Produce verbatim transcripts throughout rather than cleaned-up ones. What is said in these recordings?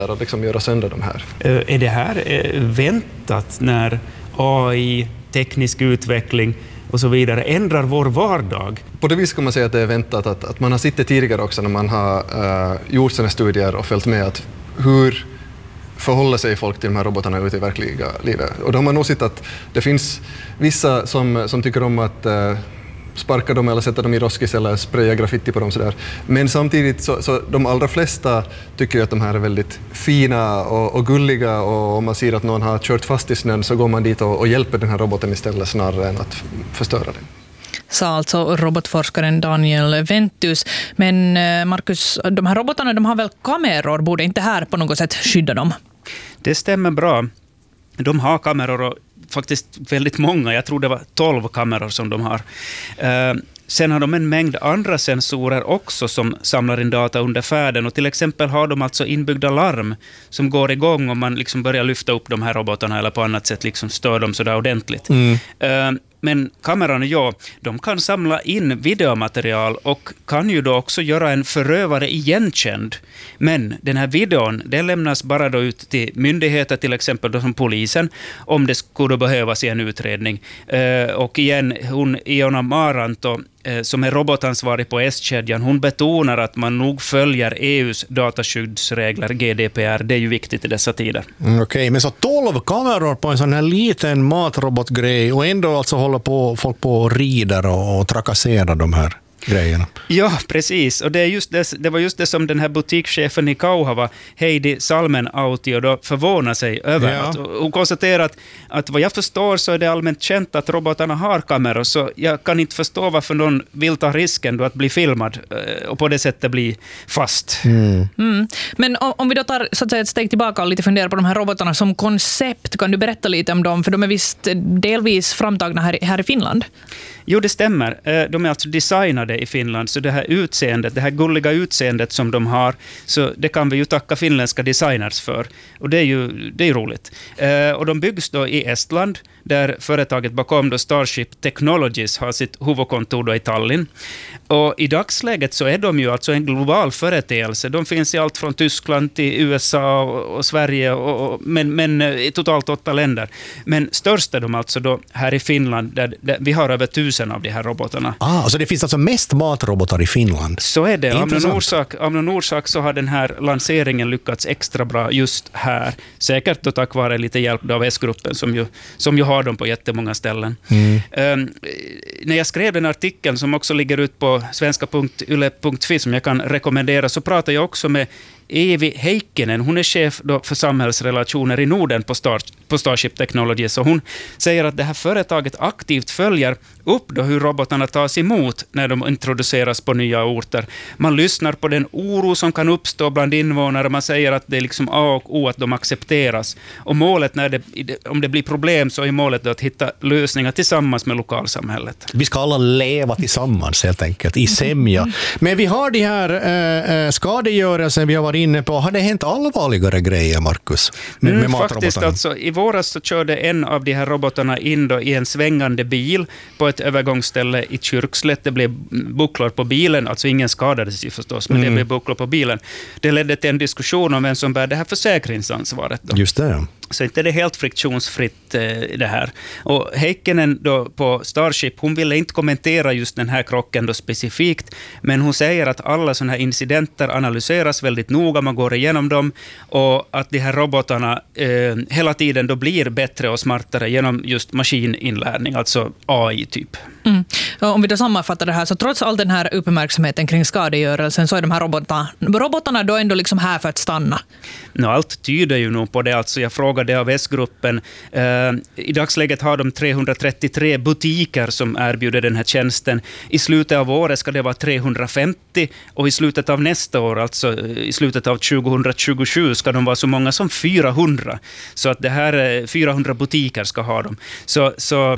och liksom göra sönder de här. Är det här väntat när A I, teknisk utveckling och så vidare ändrar vår vardag? På det viset kan man säga att det är väntat att, att man har sett tidigare också när man har uh, gjort sådana studier och följt med att hur förhåller sig folk till de här robotarna ute i verkliga livet. Och då har man nog sett att det finns vissa som, som tycker om att uh, sparka dem eller sätta dem i roskis eller spraya graffiti på dem sådär. Men samtidigt så, så de allra flesta tycker att de här är väldigt fina och, och gulliga, och om man ser att någon har kört fast i snön så går man dit och, och hjälper den här roboten istället snarare än att förstöra den. Sa alltså robotforskaren Daniel Ventus. Men Markus, de här robotarna, de har väl kameror? Borde inte här på något sätt skydda dem? Det stämmer bra. De har kameror och faktiskt väldigt många. Jag tror det var tolv kameror som de har. Uh, sen har de en mängd andra sensorer också som samlar in data under färden. Och till exempel har de alltså inbyggda larm som går igång om man liksom börjar lyfta upp de här robotarna eller på annat sätt liksom stör dem sådär ordentligt. Mm. Uh, Men kamerorna, ja, de kan samla in videomaterial och kan ju då också göra en förövare igenkänd. Men den här videon, den lämnas bara då ut till myndigheter, till exempel då som polisen, om det skulle behövas i en utredning. Eh, och igen, hon, Iona Maranto, eh, som är robotansvarig på S-kedjan, hon betonar att man nog följer E U:s dataskyddsregler, G D P R. Det är ju viktigt i dessa tider. Mm, Okej, okay. Men så tolv kameror på en sån här liten matrobotgrej och ändå alltså håller på, folk på och rider och, och trakasserar de här grejerna. Ja, precis. Och det, är just det, det var just det som den här butikschefen i Kauhava, Heidi Salmen-Autio, då förvånar sig över. Ja. Att, hon konstaterar att, att vad jag förstår så är det allmänt känt att robotarna har kameror, så jag kan inte förstå varför någon vill ta risken då att bli filmad och på det sättet bli fast. Mm. Mm. Men om, om vi då tar så att säga, ett steg tillbaka och lite funderar på de här robotarna som koncept, kan du berätta lite om dem? För de är visst delvis framtagna här, här i Finland. Jo, det stämmer. De är alltså designade i Finland, så det här utseendet, det här gulliga utseendet som de har, så det kan vi ju tacka finländska designers för. Och det är ju, det är roligt. Och de byggs då i Estland, där företaget bakom då Starship Technologies har sitt huvudkontor då i Tallinn. Och i dagsläget så är de ju alltså en global företeelse. De finns i allt från Tyskland till U S A och, och Sverige, och, och, men, men i totalt åtta länder. Men störst är de alltså då här i Finland, där, där vi har över tusen av de här robotarna. Ah, alltså det finns alltså mest matrobotar i Finland? Så är det. Av någon, orsak, av någon orsak så har den här lanseringen lyckats extra bra just här. Säkert då tack vare lite hjälp av S-gruppen som ju, som ju har dem på jättemånga ställen. Mm. Um, när jag skrev den artikeln som också ligger ut på svenska punkt yle punkt fi som jag kan rekommendera, så pratade jag också med Evi Heikkinen. Hon är chef då för samhällsrelationer i Norden på, Star, på Starship Technologies. Så hon säger att det här företaget aktivt följer upp då hur robotarna tas emot när de introduceras på nya orter. Man lyssnar på den oro som kan uppstå bland invånare. Man säger att det är liksom A och O att de accepteras. Och målet, när det, om det blir problem, så är målet då att hitta lösningar tillsammans med lokalsamhället. Vi ska alla leva tillsammans helt enkelt, i sämja. Men vi har de här äh, skadegörelsen vi har varit inne på. Har det hänt allvarligare grejer, Markus? Med, mm, med faktiskt, alltså, i våras så körde en av de här robotarna in då i en svängande bil på ett övergångsställe i Kyrkslätt. Det blev bucklor på bilen, alltså ingen skadades ju förstås, men mm. det blev bucklor på bilen. Det ledde till en diskussion om vem som bär det här försäkringsansvaret då. Just det. Så inte det är helt friktionsfritt eh, det här. Och Heikkinen då på Starship, hon ville inte kommentera just den här krocken då specifikt, men hon säger att alla sådana här incidenter analyseras väldigt noga, man går igenom dem, och att de här robotarna eh, hela tiden då blir bättre och smartare genom just maskininlärning, alltså A I typ. Mm. Om vi då sammanfattar det här, så trots all den här uppmärksamheten kring skadegörelsen, så är de här robotarna, robotarna då ändå liksom här för att stanna? No, allt tyder ju nog på det. Alltså jag frågade av S-gruppen. Eh, I dagsläget har de trehundratrettiotre butiker som erbjuder den här tjänsten. I slutet av året ska det vara trehundrafemtio, och i slutet av nästa år, alltså i slutet av tjugohundratjugosju, ska de vara så många som fyrahundra. Så att det här fyrahundra butiker ska ha dem. Så, så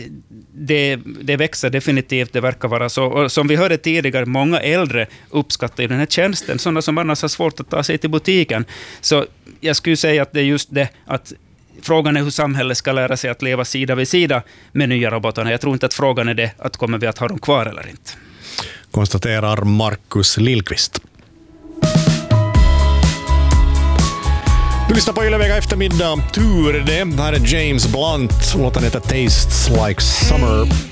det, det växer definitivt, det verkar vara så. Och som vi hörde tidigare, många äldre uppskattar den här tjänsten, sådana som annars har svårt att ta sig till butiken. Så jag skulle säga att det är just det, att frågan är hur samhället ska lära sig att leva sida vid sida med nya robotarna. Jag tror inte att frågan är det, att kommer vi att ha dem kvar eller inte. Konstaterar Markus Lillqvist. Du lyssnar på Yle-Vega eftermiddag. Tur det. Här är James Blunt. Låten heter Tastes Like Summer.